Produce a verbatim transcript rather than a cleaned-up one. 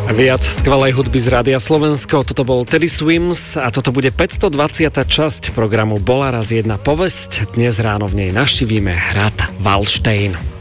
Viac skvelej hudby z Rádia Slovensko. Toto bol Teddy Swims a toto bude päťstodvadsiata časť programu Bola raz jedna povesť. Dnes ráno v nej navštívime hrad Valdštejn.